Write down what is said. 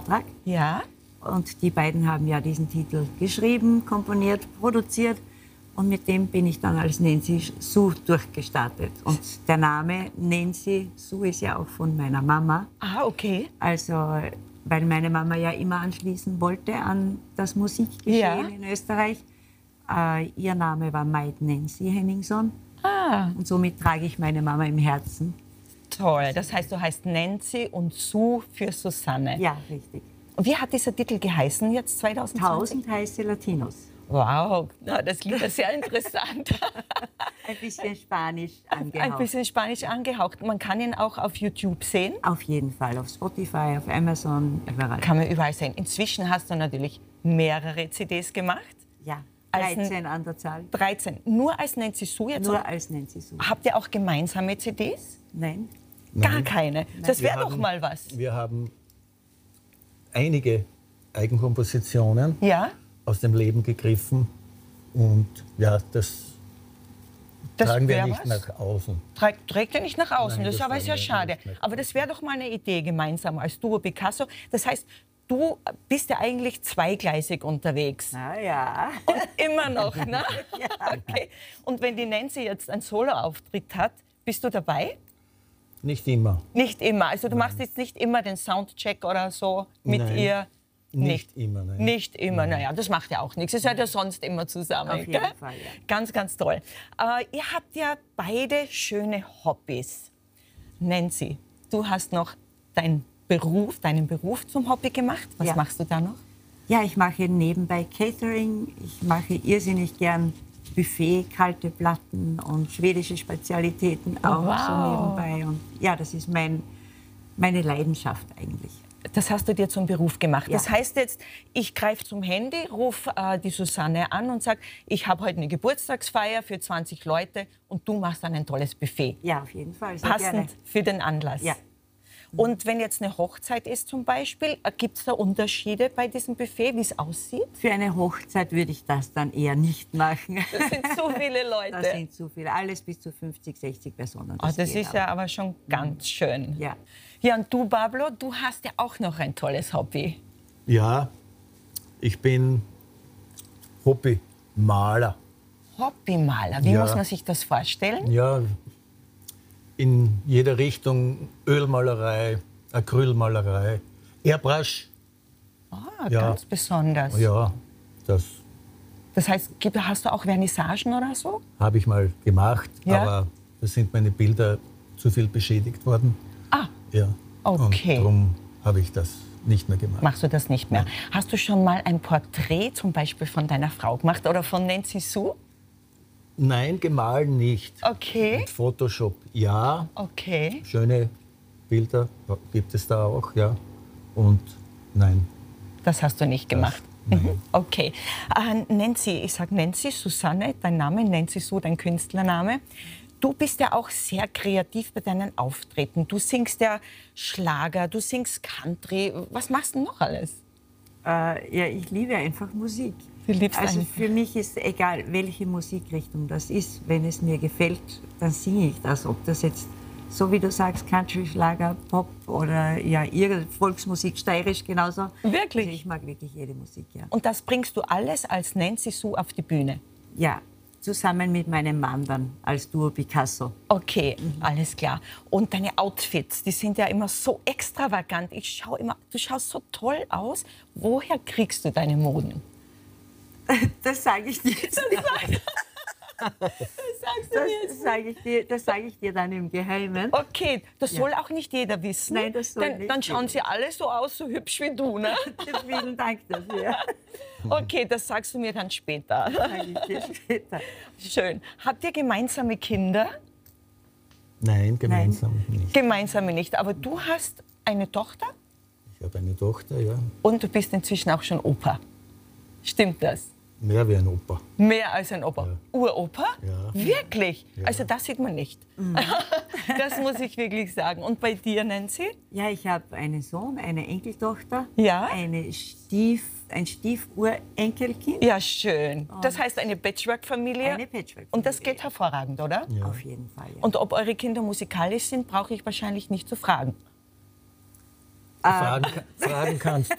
Auftrag. Ja. Und die beiden haben ja diesen Titel geschrieben, komponiert, produziert. Und mit dem bin ich dann als Nancy Sue durchgestartet. Und der Name Nancy Sue ist ja auch von meiner Mama. Ah, okay. Also, weil meine Mama ja immer anschließen wollte an das Musikgeschehen in Österreich. Ihr Name war Maid Nancy Henningson. Ah. Und somit trage ich meine Mama im Herzen. Toll. Das heißt, du heißt Nancy und Sue für Susanne. Ja, richtig. Und wie hat dieser Titel geheißen jetzt 2020? 1000 heiße Latinos. Wow, na, das klingt ja sehr interessant. Ein bisschen Spanisch angehaucht. Ein bisschen Spanisch angehaucht. Man kann ihn auch auf YouTube sehen. Auf jeden Fall, auf Spotify, auf Amazon, überall. Kann man überall sehen. Inzwischen hast du natürlich mehrere CDs gemacht. Ja, Als 13 an der Zahl. 13. Nur als Nancy Sue jetzt? Nur als Nancy Sue. Habt ihr auch gemeinsame CDs? Nein. Gar keine. Das wäre doch mal was. Wir haben einige Eigenkompositionen Ja? aus dem Leben gegriffen und ja, das tragen wir wär nicht was? nach außen. Trägt ihr nicht nach außen, Nein, das ist das aber sehr tragen wir schade. nicht nach Aber das wäre doch mal eine Idee gemeinsam als Duo Picasso. Das heißt, du bist ja eigentlich zweigleisig unterwegs. Na ja. Und immer noch, ne? Ja. Okay. Und wenn die Nancy jetzt einen Soloauftritt hat, bist du dabei? Nicht immer. Nicht immer. Also du machst jetzt nicht immer den Soundcheck oder so mit Nein. ihr? Nicht immer, nein. Nicht immer, naja, das macht ja auch nichts. Ihr seid ja sonst immer zusammen. Auf jeden gell? Fall, ja. Ganz, ganz toll. Ihr habt ja beide schöne Hobbys. Nancy, du hast noch deinen Beruf zum Hobby gemacht. Was Ja. machst du da noch? Ja, ich mache nebenbei Catering. Ich mache irrsinnig gern Buffet, kalte Platten und schwedische Spezialitäten auch wow. so nebenbei. Und ja, das ist meine Leidenschaft eigentlich. Das hast du dir zum Beruf gemacht. Ja. Das heißt jetzt, ich greife zum Handy, rufe die Susanne an und sage, ich habe heute eine Geburtstagsfeier für 20 Leute und du machst dann ein tolles Buffet. Ja, auf jeden Fall. Sehr Passend gerne. für den Anlass. Ja. Und wenn jetzt eine Hochzeit ist zum Beispiel, gibt es da Unterschiede bei diesem Buffet, wie es aussieht? Für eine Hochzeit würde ich das dann eher nicht machen. Das sind so viele Leute. Das sind zu viele. Alles bis zu 50, 60 Personen. Das geht ist ja aber schon ganz schön. Ja. Ja, und du, Pablo, du hast ja auch noch ein tolles Hobby. Ja, ich bin Hobbymaler. Hobbymaler, wie Ja. muss man sich das vorstellen? Ja, in jeder Richtung Ölmalerei, Acrylmalerei, Airbrush. Ah, Ja. ganz besonders. Ja, das Das heißt, hast du auch Vernissagen oder so? habe ich mal gemacht, Ja. aber da sind meine Bilder zu viel beschädigt worden. Ah, Ja. Okay. Und darum habe ich das nicht mehr gemacht. machst du das nicht mehr? Hast du schon mal ein Porträt zum Beispiel von deiner Frau gemacht oder von Nancy Sue? Nein, gemahlen nicht. Okay, Mit Photoshop ja, okay. schöne Bilder gibt es da auch, ja. Und nein. Das hast du nicht gemacht. nein. Mhm. Okay. Nancy, ich sage Nancy, Susanne, dein Name, Nancy Sue, dein Künstlername. Du bist ja auch sehr kreativ bei deinen Auftritten. Du singst ja Schlager, du singst Country. Was machst du noch alles? Ja, ich liebe einfach Musik. Du liebst Also einfach. für mich ist egal, welche Musikrichtung das ist. Wenn es mir gefällt, dann singe ich das. Ob das jetzt, so wie du sagst, Country, Schlager, Pop oder ja, ihre Volksmusik, steirisch genauso. Wirklich? Also ich mag wirklich jede Musik, ja. Und das bringst du alles als Nancy Sue auf die Bühne? Ja, zusammen mit meinem Mann dann als Duo Picasso. Okay, alles klar. Und deine Outfits, die sind ja immer so extravagant. Ich schaue immer, du schaust so toll aus. Woher kriegst du deine Moden? Das sage ich dir. Das sage ich dir dann im Geheimen. Okay, das soll auch nicht jeder wissen. Nein, das soll Denn, nicht dann schauen jeder. sie alle so aus, so hübsch wie du, ne? Vielen Dank dafür. Okay, das sagst du mir dann später. Sage ich dir später. Schön. Habt ihr gemeinsame Kinder? Nein, gemeinsam nicht. Gemeinsame nicht, aber du hast eine Tochter Ich habe eine Tochter, ja. und du bist inzwischen auch schon Opa. Stimmt das? Mehr wie ein Opa. Mehr als ein Opa. Ja. Uropa? Ja. Wirklich? Ja. Also das sieht man nicht. Das muss ich wirklich sagen. Und bei dir, Nancy? Ja, ich habe einen Sohn, eine Enkeltochter, Ja. ein Stiefurenkelkind. Ja, schön. Das heißt eine Patchwork-Familie? Eine Patchwork-Familie. Und das geht hervorragend, oder? Ja. Auf jeden Fall, ja. Und ob eure Kinder musikalisch sind, brauche ich wahrscheinlich nicht zu fragen. Fragen kannst